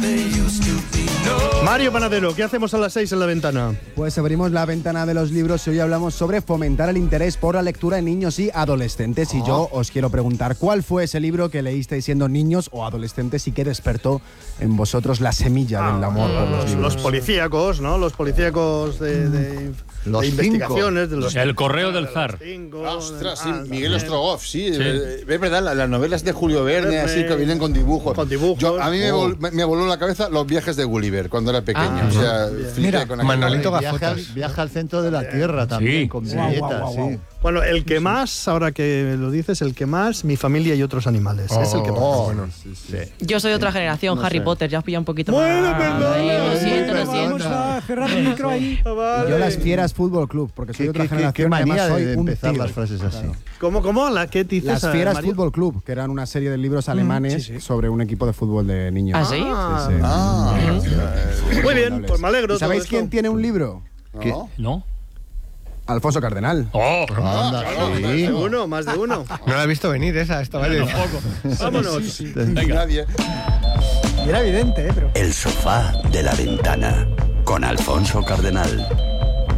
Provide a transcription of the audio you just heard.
Mario Panadero, ¿qué hacemos a las 6 en La Ventana? Pues abrimos la ventana de los libros y hoy hablamos sobre fomentar el interés por la lectura en niños y adolescentes. Y yo os quiero preguntar, ¿cuál fue ese libro que leísteis siendo niños o adolescentes y que despertó en vosotros la semilla del amor por los libros? Los policíacos, ¿no? Los policíacos de investigaciones. De los El correo del zar. Ostras, sí, Miguel Ostrogoff, sí. Es verdad, las novelas de Julio Verne, así que vienen con dibujos. Con dibujos. A mí me voló la cabeza Los viajes de Gulliver cuando era pequeño. O sea, Mira, con aquel- Manolito Gafotas. Viaja al centro de la Tierra también, Sí. con viñetas, sí. Bueno, el que más, ahora que lo dices, el que más, Mi familia y otros animales. Es el que más. Bueno, Yo soy de otra generación, Harry Potter, ya os pilla un poquito Bueno, más. perdón. Ahí, lo siento. Vamos a cerrar el micro ahí. Y yo las Fieras Fútbol Club, porque soy de otra Qué generación y además manía soy de un empezar tigre. las frases así. ¿Cómo? ¿Qué dices? Las Fieras Mario? Fútbol Club, que eran una serie de libros alemanes sobre un equipo de fútbol de niños. ¿Ah, sí? Muy bien, pues me alegro. ¿Y sabéis todo quién esto. tiene un libro? ¿No? ¿No? Alfonso Cardenal. ¡Oh! Anda, sí. Más de uno. No la he visto venir esa, vale. Vámonos. Nadie. Era evidente, pero... El sofá de La Ventana con Alfonso Cardenal.